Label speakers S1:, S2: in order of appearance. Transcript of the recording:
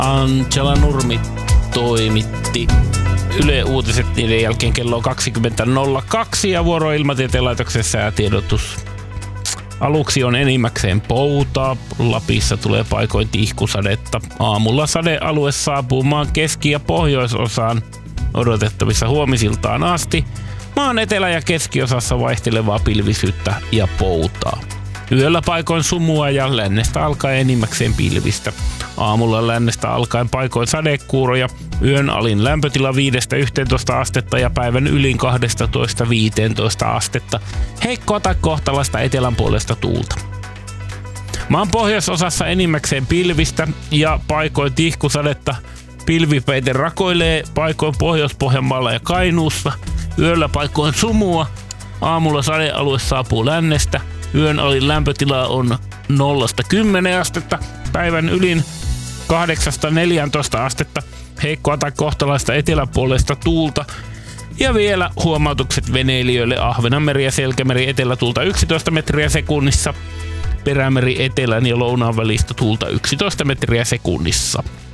S1: Angela Nurmi toimitti Yle Uutiset niiden jälkeen kello 20.02 ja vuoro Ilmatieteen laitoksessa ja tiedotus. Aluksi on enimmäkseen poutaa, Lapissa tulee paikoin tihkusadetta. Aamulla sadealue saapuu maan keski- ja pohjoisosaan odotettavissa huomisiltaan asti. Maan etelä- ja keskiosassa vaihtelevaa pilvisyyttä ja poutaa. Yöllä paikoin sumua ja lännestä alkaen enimmäkseen pilvistä. Aamulla lännestä alkaen paikoin sadekuuroja. Yön alin lämpötila 5-11 astetta ja päivän ylin 12-15 astetta. Heikkoa tai kohtalaista etelän puolesta tuulta. Maan pohjoisosassa enimmäkseen pilvistä ja paikoin tihkusadetta. Pilvipeite rakoilee paikoin Pohjois-Pohjanmaalla ja Kainuussa. Yöllä paikoin sumua. Aamulla sadealue saapuu lännestä. Yön alin lämpötila on 0-10 astetta. Päivän ylin 8-14 astetta. Heikkoa tai kohtalaista eteläpuolesta tuulta. Ja vielä huomautukset veneilijöille: Ahvenanmeri ja Selkämeri etelätuulta 11 metriä sekunnissa. Perämeri etelän ja lounaan välistä tuulta 11 metriä sekunnissa.